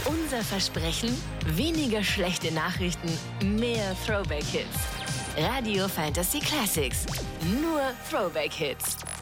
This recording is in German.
Unser Versprechen: weniger schlechte Nachrichten, mehr Throwback-Hits. Radio Fantasy Classics. Nur Throwback-Hits.